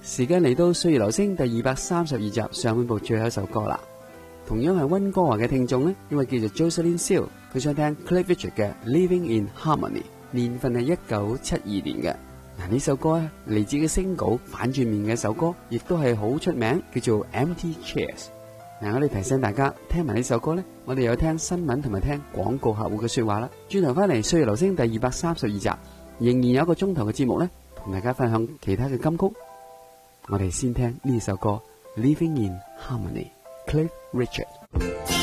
時間嚟到歲月留聲第232集上半部最後一首歌啦。同樣係溫哥華嘅聽眾呢，因為叫做 Jocelyn Seal， 佢想聽 Cliff Richard 嘅 Living in Harmony， 年份係1972年嘅。嗱，呢首歌嚟自嘅星稿反轉面嘅一首歌，亦都係好出名，叫做 Empty Chairs。嗱，我哋提醒大家聽埋呢首歌呢，我哋有聽新聞同埋聽廣告客戶嘅說話啦。轉頭翻嚟歲月留聲第232集，仍然有一個鐘頭嘅節目呢，同大家分享其他嘅金曲。我哋先聽呢首歌 Living in Harmony， Cliff Richard。